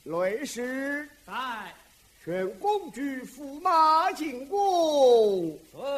内侍在。 宣公举驸马进宫。 是。